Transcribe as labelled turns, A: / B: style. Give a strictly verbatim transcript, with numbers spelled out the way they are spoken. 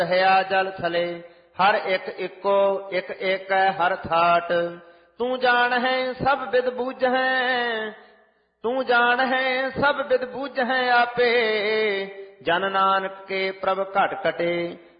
A: ਰਹਿਆ ਜਲ ਥਲੇ। ਹਰ ਇੱਕ ਇੱਕੋ ਇੱਕ ਇੱਕ ਹੈ ਹਰ ਥਾਟ। ਤੂੰ ਜਾਣ ਹੈ ਸਭ ਬਿਦ ਬੂਝ ਹੈ, ਤੂੰ ਜਾਣ ਹੈ ਸਭ ਬਿਦ ਬੂਝ ਹੈ ਆਪੇ। ਜਨ ਨਾਨਕ ਕੇ ਪ੍ਰਭ ਘਟ ਕਟੇ।